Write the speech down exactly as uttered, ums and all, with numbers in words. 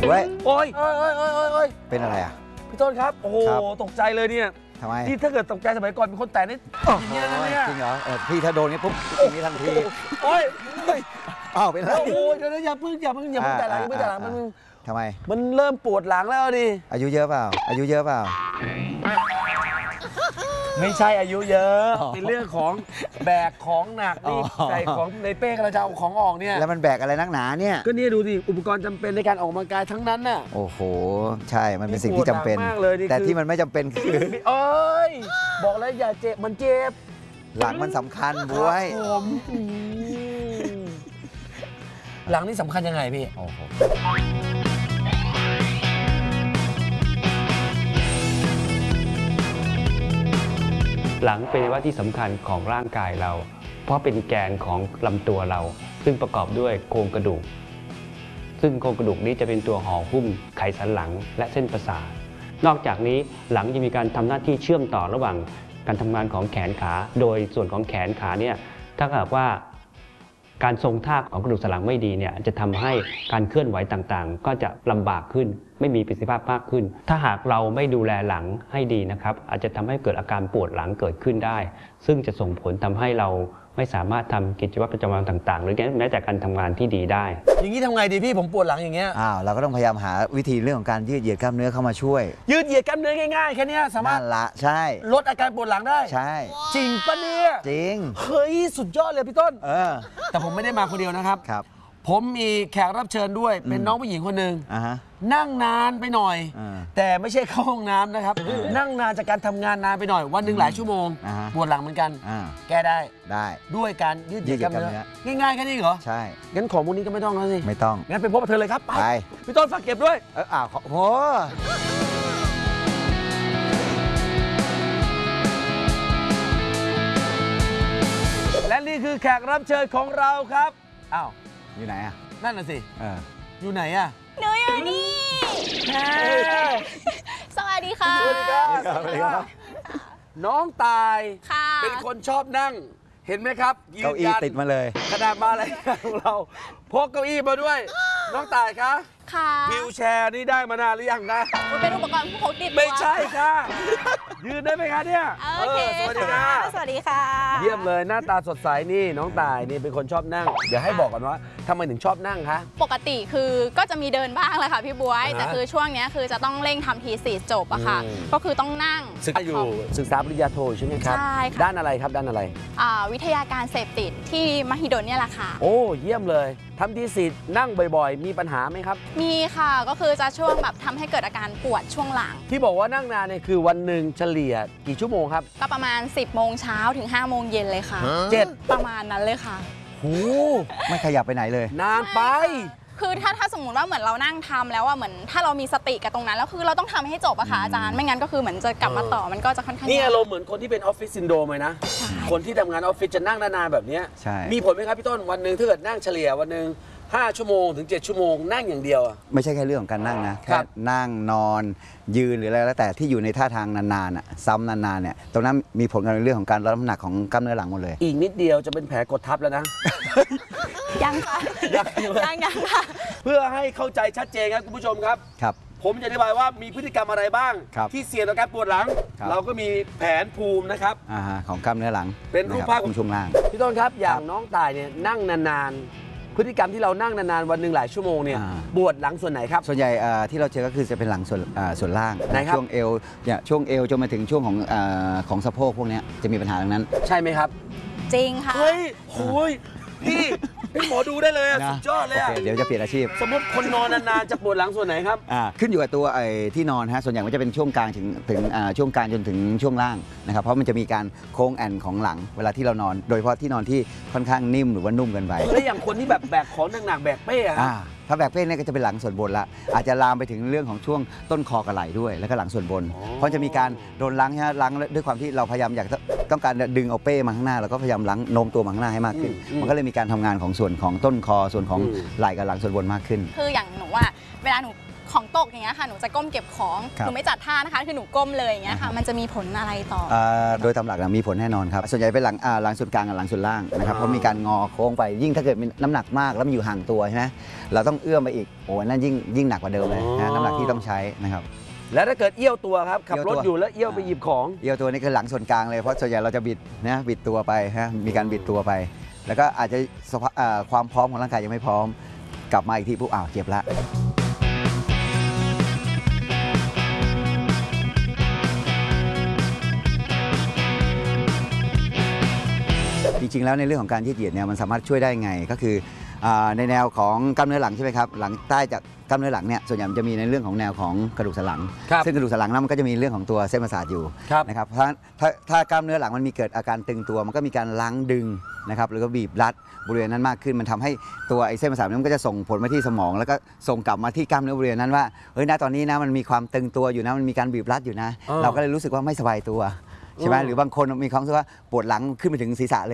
เว้ยโอ้ยโอ้ยโอ้ยโอ้ยโอ้ยเป็นอะไรอ่ะพี่ต้นครับโอ้โหตกใจเลยเนี่ยทำไมนี่ถ้าเกิดตกใจสมัยก่อนเป็นคนแต่นี่อย่างนี้นะเนี่ยจริงเหรอพี่ถ้าโดนนี้ปุ๊บอย่างนี้ทันทีโอ้ยอ้าวเป็นอะไรโอ้โหเดี๋ยวอย่าพึ่งอย่าพึ่งอย่าพึ่งแต่หลังอย่าพึ่งแต่หลังมันทำไมมันเริ่มปวดหลังแล้วดิอายุเยอะเปล่าอายุเยอะเปล่าไม่ใช่อายุเยอะเป็นเรื่องของแบกของหนักนี่ใส่ของในเป้กระเจ้าของออกเนี่ยแล้วมันแบกอะไรนักหนาเนี่ยก็นี่ดูดิอุปกรณ์จำเป็นในการออกกำลังกายทั้งนั้นน่ะโอ้โหใช่มันเป็นสิ่งที่จำเป็นแต่ที่มันไม่จำเป็นคือเอ้ยบอกแล้วอย่าเจ็บมันเจ็บหลังมันสำคัญบวยผมหลังนี่สำคัญยังไงพี่โอ้โหหลังเป็นอวัยวะที่สำคัญของร่างกายเราเพราะเป็นแกนของลำตัวเราซึ่งประกอบด้วยโครงกระดูกซึ่งโครงกระดูกนี้จะเป็นตัวห่อหุ้มไขสันหลังและเส้นประสาทนอกจากนี้หลังยังมีการทำหน้าที่เชื่อมต่อระหว่างการทำงานของแขนขาโดยส่วนของแขนขาเนี่ยถ้าหากว่าการทรงท่าของกระดูกสันหลังไม่ดีเนี่ยจะทำให้การเคลื่อนไหวต่างๆก็จะลำบากขึ้นไม่มีประสิทธิภาพมากขึ้นถ้าหากเราไม่ดูแลหลังให้ดีนะครับอาจจะทำให้เกิดอาการปวดหลังเกิดขึ้นได้ซึ่งจะส่งผลทำให้เราไม่สามารถทำกิจวัตรประจำวันต่างๆหรือแม้แต่การทำงานที่ดีได้อย่างนี้ทำไงดีพี่ผมปวดหลังอย่างเงี้ยอ้าวเราก็ต้องพยายามหาวิธีเรื่องของการยืดเหยียดกล้ามเนื้อเข้ามาช่วยยืดเหยียดกล้ามเนื้อง่ายๆแค่นี้สามารถละใช่ลดอาการปวดหลังได้ใช่จริงปะเนี่ยจริงเฮ้ยสุดยอดเลยพี่ต้นเออแต่ผมไม่ได้มาคนเดียวนะครับครับผมมีแขกรับเชิญด้วยเป็นน้องผู้หญิงคนหนึ่งนั่งนานไปหน่อยแต่ไม่ใช่เข้าห้องน้ำนะครับนั่งนานจากการทำงานนานไปหน่อยวันหนึ่งหลายชั่วโมงปวดหลังเหมือนกันแก้ได้ได้ด้วยการยืดเหยียดกล้ามเนื้อง่ายๆแค่นี้เหรอใช่งั้นของพวกนี้ก็ไม่ต้องแล้วสิไม่ต้องงั้นไปพบกับเธอเลยครับไปพี่ต้นฝากเก็บด้วยเอออ้าวโหและนี่คือแขกรับเชิญของเราครับอ้าวอยู่ไหนอ่ะนั่นน่ะสิเอออยู่ไหนอ่ะหนูอยู่นี่สวัสดีค่ะสวัสดีครับน้องตายเป็นคนชอบนั่งเห็นไหมครับเก้าอี้ติดมาเลยขนาดมาอะไรของเราพกเก้าอี้มาด้วยน้องตายคะค่ะวิวแชร์นี่ได้มานานหรือยังนะเป็นอุปกรณ์ผู้พกติดตัวไม่ใช่ค่ะยืนได้ไหมคะเนี่ยโอเคสวัสดีค่ะสวัสดีค่ะเยี่ยมเลยหน้าตาสดใสนี่น้องตายนี่เป็นคนชอบนั่งเดี๋ยวให้บอกก่อนว่าทำไมถึงชอบนั่งคะปกติคือก็จะมีเดินบ้างแหละค่ะพี่บ๊วยแต่คือช่วงนี้คือจะต้องเร่งทำทีสีจบอะค่ะก็คือต้องนั่งศึกษาอยู่ศึกษาปริญญาโทใช่ไหมครับใช่ค่ะด้านอะไรครับด้านอะไรวิทยาการเสพติดที่มหิดลเนี่ยแหละค่ะโอ้เยี่ยมเลยทำทีสีนั่งบ่อยๆมีปัญหาไหมครับมีค่ะก็คือจะช่วงแบบทำให้เกิดอาการปวดช่วงหลังที่บอกว่านั่งนานเนี่ยคือวันหนึ่งเฉลี่ยกี่ชั่วโมงครับก็ประมาณสิบโมงเช้าถึงห้าโมงเย็นเลยค่ะเจ็ดประมาณนั้นเลยค่ะโอ้ไม่ขยับไปไหนเลยนานไปคือถ้าถ้าสมมติว่าเหมือนเรานั่งทำแล้วว่าเหมือนถ้าเรามีสติกับตรงนั้นแล้วคือเราต้องทำให้จบอะค่ะอาจารย์ไม่งั้นก็คือเหมือนจะกลับมาต่อมันก็จะค่อนข้างนี่อารมณ์เหมือนคนที่เป็นออฟฟิศซินโดรมเลยนะคนที่ทำงานออฟฟิศจะนั่งนานๆแบบนี้มีผลไหมครับพี่ต้นวันหนึ่งถ้าเกิดนั่งเฉลี่ยวันหนึ่งห้าชั่วโมงถึงเจ็ดชั่วโมงนั่งอย่างเดียวไม่ใช่แค่เรื่องของการนั่งนะแค่นั่งนอนยืนหรืออะไรแล้วแต่ที่อยู่ในท่าทางนานๆอ่ะซ้ำนานๆเนี่ยตรงนั้นมีผลกับเรื่องของการลดน้ำหนักของกล้ามเนื้อหลังหมดเลยอีกนิดเดียวจะเป็นแผลกดทับแล้วนะยังค่ะยังยังยังค่ะเพื่อให้เข้าใจชัดเจนครับคุณผู้ชมครับครับผมจะอธิบายว่ามีพฤติกรรมอะไรบ้างที่เสี่ยงต่อการปวดหลังเราก็มีแผนภูมินะครับของกล้ามเนื้อหลังเป็นรูปภาพของช่วงล่างพี่ต้นครับอย่างน้องตายเนี่ยนั่งนานๆพฤติกรรมที่เรานั่งนานๆวันหนึ่งหลายชั่วโมงเนี่ยปวดหลังส่วนไหนครับส่วนใหญ่ที่เราเจอก็คือจะเป็นหลังส่วนส่วนล่างช่วงเอวเนี่ยช่วงเอวจนมาถึงช่วงของของสะโพกพวกนี้จะมีปัญหาตรงนั้นใช่ไหมครับจริงค่ะเฮ้ยโอ้ยพี่เป็นหมอดูได้เลยสุดยอดเลยอ่ะเดี๋ยวจะเปลี่ยนอาชีพสมมติคนนอนนานๆจะปวดหลังส่วนไหนครับขึ้นอยู่กับตัวไอ้ที่นอนฮะส่วนใหญ่มันจะเป็นช่วงกลางถึงถึงช่วงกลางจนถึงช่วงล่างนะครับเพราะมันจะมีการโค้งแอนของหลังเวลาที่เรานอนโดยเฉพาะที่นอนที่ค่อนข้างนิ่มหรือว่านุ่มเกินไปแล้วอย่างคนที่แบบแบกของหนักๆแบกเป้อะถ้าแบกเป้เนี่ยก็จะเป็นหลังส่วนบนละอาจจะลามไปถึงเรื่องของช่วงต้นคอกระไหล่ด้วยแล้วก็หลังส่วนบนเพราะจะมีการโดนล้างใช่ไหมล้างด้วยความที่เราพยายามอยากต้องการดึงเอาเป้มาข้างหน้าแล้วก็พยายามล้างโน้มตัวมาข้างหน้าให้มากขึ้นมันก็เลยมีการทำงานของส่วนของต้นคอส่วนของไหล่กับหลังส่วนบนมากขึ้นคืออย่างหนูว่าเวลาหนูของตกอย่างเงี้ยค่ะหนูจะก้มเก็บของหนูไม่จัดท่านะคะคือหนูก้มเลยอย่างเงี้ยค่ะมันจะมีผลอะไรต่ออ่าโดยตามหลักมีผลแน่นอนครับส่วนใหญ่เป็นหลังหลังส่วนกลางกับหลังส่วนล่างนะครับเพราะมีการงอโค้งไปยิ่งถ้าเกิดมีน้ำหนักมากแล้วมันอยู่ห่างตัวใช่ไหมเราต้องเอื้อมไปอีกโอ้นั่นยิ่งยิ่งหนักกว่าเดิมเลยนะน้ำหนักที่ต้องใช้นะครับแล้วถ้าเกิดเอี้ยวตัวครับขับรถอยู่แล้วเอี้ยวไปหยิบของเอี้ยวตัวนี่คือหลังส่วนกลางเลยเพราะส่วนใหญ่เราจะบิดนะบิดตัวไปฮะมีการบิดตัวไปแล้วก็อาจจะความพร้อมของร่างกายยังไม่พร้อมกลับมาอีกทีปุ๊บอ้าวเจ็บละจริงๆแล้วในเรื่องของการยืดเหยียดเนี่ยมันสามารถช่วยได้ไงก็คือในแนวของกล้ามเนื้อหลังใช่ไหมครับหลังใต้จากกล้ามเนื้อหลังเนี่ยส่วนใหญ่มันจะมีในเรื่องของแนวของกระดูกสันหลังซึ่งกระดูกสันหลังนั้นมันก็จะมีเรื่องของตัวเส้นประสาทอยู่นะครับถ้าถ้าถ้ากล้ามเนื้อหลังมันมีเกิดอาการตึงตัวมันก็มีการล้างดึงนะครับหรือก็บีบรัดบริเวณนั้นมากขึ้นมันทำให้ตัวไอ้เส้นประสาทนั้นมันก็จะส่งผลมาที่สมองแล้วก็ส่งกลับมาที่กล้ามเนื้อบริเวณนั้นว่าเฮ้ยณตอนนี้นะมันมีความตึงตัวอยู่นะมันมีการบีบรัดอยู่นะเราก็เลยรู้สึกว่าไม่สบายตัวใช่ไหมหรือบางคนมีความรู้สึกว่าปวดหลังขึ้นไปถึงศีรษะเลย